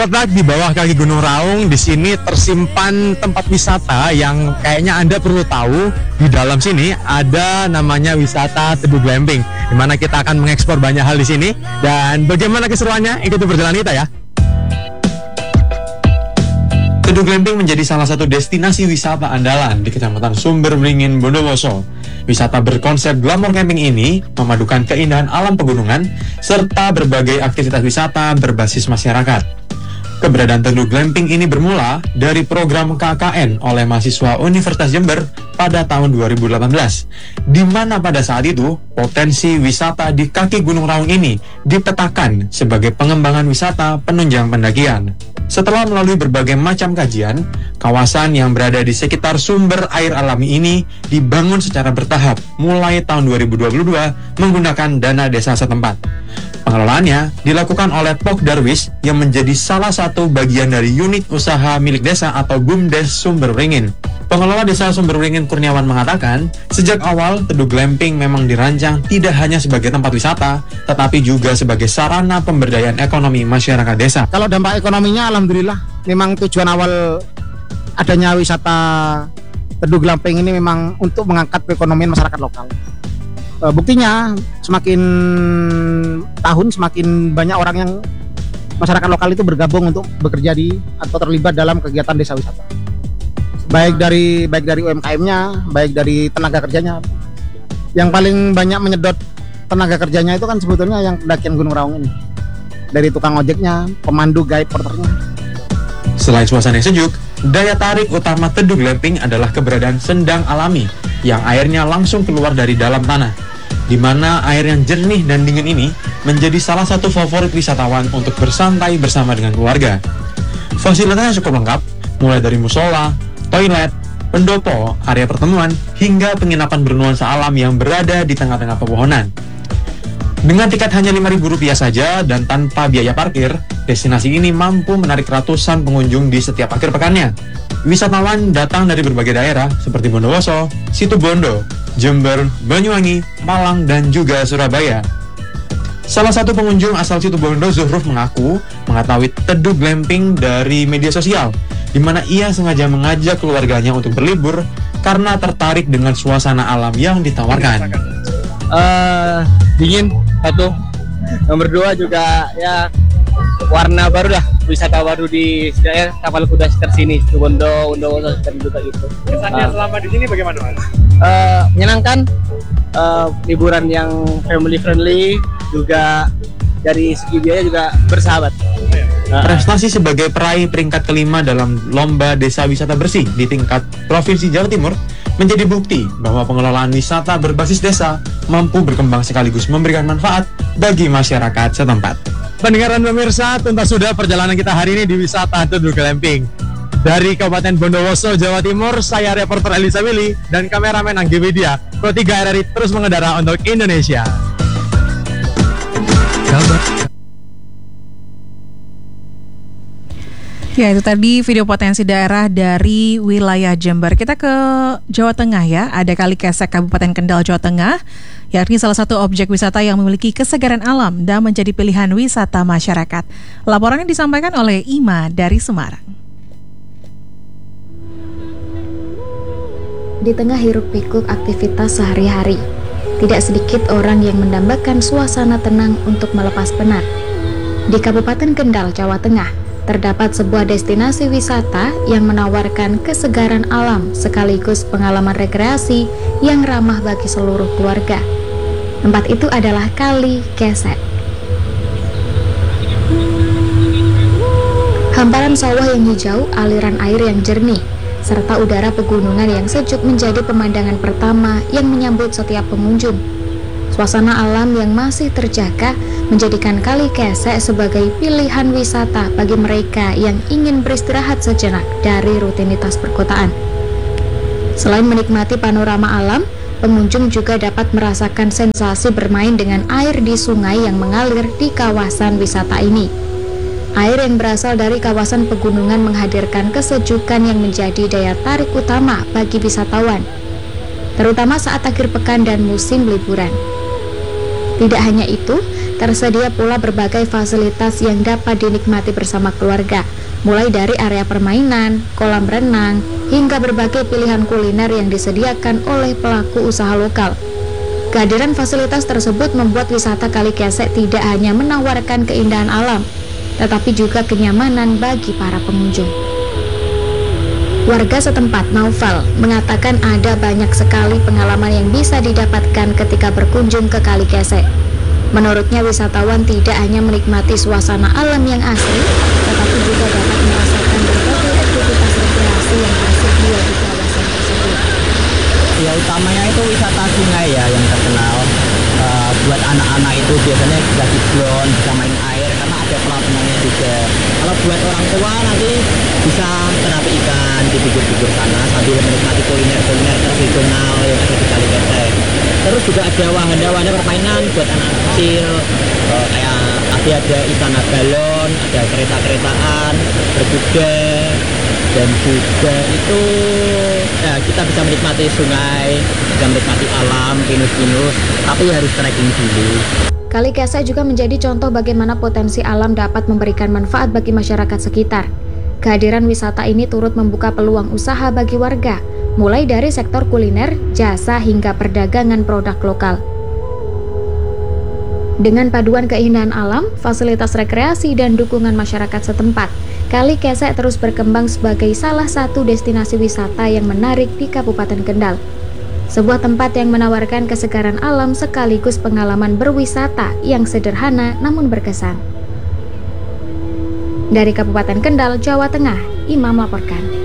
Terletak di bawah kaki Gunung Raung, di sini tersimpan tempat wisata yang kayaknya Anda perlu tahu. Di dalam sini ada namanya wisata Teduh Glamping, di mana kita akan mengekspor banyak hal di sini. Dan bagaimana keseruannya? Ikuti perjalanan kita ya. Teduh Glamping menjadi salah satu destinasi wisata andalan di Kecamatan Sumberwringin, Bondowoso. Wisata berkonsep glamour camping ini memadukan keindahan alam pegunungan serta berbagai aktivitas wisata berbasis masyarakat. Keberadaan Teduh Glamping ini bermula dari program KKN oleh mahasiswa Universitas Jember pada tahun 2018, di mana pada saat itu potensi wisata di kaki Gunung Raung ini dipetakan sebagai pengembangan wisata penunjang pendakian. Setelah melalui berbagai macam kajian, kawasan yang berada di sekitar sumber air alami ini dibangun secara bertahap mulai tahun 2022 menggunakan dana desa setempat. Pengelolaannya dilakukan oleh Pok Darwis yang menjadi salah satu bagian dari unit usaha milik desa atau BUMDes Sumberwringin. Pengelola desa Sumberwringin Kurniawan mengatakan, sejak awal Teduh Glamping memang dirancang tidak hanya sebagai tempat wisata, tetapi juga sebagai sarana pemberdayaan ekonomi masyarakat desa. Kalau dampak ekonominya alhamdulillah, memang tujuan awal adanya wisata Teduh Glamping ini memang untuk mengangkat perekonomian masyarakat lokal. Buktinya semakin tahun semakin banyak orang yang masyarakat lokal itu bergabung untuk bekerja di atau terlibat dalam kegiatan desa wisata. Baik dari UMKM-nya, baik dari tenaga kerjanya. Yang paling banyak menyedot tenaga kerjanya itu kan sebetulnya yang pendakian Gunung Raung ini. Dari tukang ojeknya, pemandu, guide, porternya. Selain suasana yang sejuk, daya tarik utama Teduh Glamping adalah keberadaan sendang alami yang airnya langsung keluar dari dalam tanah, di mana air yang jernih dan dingin ini menjadi salah satu favorit wisatawan untuk bersantai bersama dengan keluarga. Fasilitasnya cukup lengkap, mulai dari musola, toilet, pendopo, area pertemuan, hingga penginapan bernuansa alam yang berada di tengah-tengah pepohonan. Dengan tiket hanya Rp5.000 saja dan tanpa biaya parkir, destinasi ini mampu menarik ratusan pengunjung di setiap akhir pekannya. Wisatawan datang dari berbagai daerah seperti Bondowoso, Situbondo, Jember, Banyuwangi, Malang, dan juga Surabaya. Salah satu pengunjung asal Situbondo, Zuhruf, mengaku mengetahui Teduh Glamping dari media sosial, di mana ia sengaja mengajak keluarganya untuk berlibur karena tertarik dengan suasana alam yang ditawarkan. Dingin satu, nomor dua juga ya warna baru lah, wisata baru di daerah kapal kuda sekitar sini, Situbondo, Bondowoso sekitar juga gitu. Kesannya selama di sini bagaimana, Mas? Menyenangkan, liburan yang family friendly, juga dari segi biaya juga bersahabat. Prestasi sebagai peraih peringkat kelima dalam Lomba Desa Wisata Bersih di tingkat Provinsi Jawa Timur menjadi bukti bahwa pengelolaan wisata berbasis desa mampu berkembang sekaligus memberikan manfaat bagi masyarakat setempat. Pendengaran pemirsa, tuntas sudah perjalanan kita hari ini di wisata Teduh Glamping. Dari Kabupaten Bondowoso, Jawa Timur, saya reporter Elisa Willy dan kameramen Anggi Widya, Pro 3 RRI terus mengudara untuk Indonesia. Ya, itu tadi video potensi daerah dari wilayah Jember. Kita ke Jawa Tengah ya. Ada Kali Kesek Kabupaten Kendal, Jawa Tengah, yakni salah satu objek wisata yang memiliki kesegaran alam dan menjadi pilihan wisata masyarakat. Laporannya disampaikan oleh Ima dari Semarang. Di tengah hiruk-pikuk aktivitas sehari-hari, tidak sedikit orang yang mendambakan suasana tenang untuk melepas penat. Di Kabupaten Kendal, Jawa Tengah, terdapat sebuah destinasi wisata yang menawarkan kesegaran alam sekaligus pengalaman rekreasi yang ramah bagi seluruh keluarga. Tempat itu adalah Kali Kesek. Hamparan sawah yang hijau, aliran air yang jernih, serta udara pegunungan yang sejuk menjadi pemandangan pertama yang menyambut setiap pengunjung. Suasana alam yang masih terjaga menjadikan Kali Kesek sebagai pilihan wisata bagi mereka yang ingin beristirahat sejenak dari rutinitas perkotaan. Selain menikmati panorama alam, pengunjung juga dapat merasakan sensasi bermain dengan air di sungai yang mengalir di kawasan wisata ini. Air yang berasal dari kawasan pegunungan menghadirkan kesejukan yang menjadi daya tarik utama bagi wisatawan, terutama saat akhir pekan dan musim liburan. Tidak hanya itu, Tersedia pula berbagai fasilitas yang dapat dinikmati bersama keluarga, mulai dari area permainan, kolam renang, hingga berbagai pilihan kuliner yang disediakan oleh pelaku usaha lokal. Kehadiran fasilitas tersebut membuat wisata Kali Kesek tidak hanya menawarkan keindahan alam, tetapi juga kenyamanan bagi para pengunjung. Warga setempat, Naufal, mengatakan ada banyak sekali pengalaman yang bisa didapatkan ketika berkunjung ke Kali Kesek. Menurutnya, wisatawan tidak hanya menikmati suasana alam yang asri, tetapi juga dapat merasakan berbagai aktivitas rekreasi yang tersedia di kawasan tersebut. Ya utamanya itu wisata sungai ya yang terkenal. Buat anak-anak itu biasanya bisa ciblon, bisa main air karena ada kolam renangnya juga. Kalau buat orang tua nanti bisa terapi ikan di pinggir-pinggir sana sambil menikmati kuliner-kuliner tradisional yang ada di Kali Kesek. Terus juga ada wahana-wahana permainan buat anak kecil, kayak ada istana balon, ada kereta-keretaan, berkuda, dan juga itu ya kita bisa menikmati sungai, bisa menikmati alam, pinus-pinus, tapi harus trekking dulu. Kali Kesek juga menjadi contoh bagaimana potensi alam dapat memberikan manfaat bagi masyarakat sekitar. Kehadiran wisata ini turut membuka peluang usaha bagi warga, mulai dari sektor kuliner, jasa, hingga perdagangan produk lokal. Dengan paduan keindahan alam, fasilitas rekreasi, dan dukungan masyarakat setempat, Kali Kesek terus berkembang sebagai salah satu destinasi wisata yang menarik di Kabupaten Kendal. Sebuah tempat yang menawarkan kesegaran alam sekaligus pengalaman berwisata yang sederhana namun berkesan. Dari Kabupaten Kendal, Jawa Tengah, Imam melaporkan.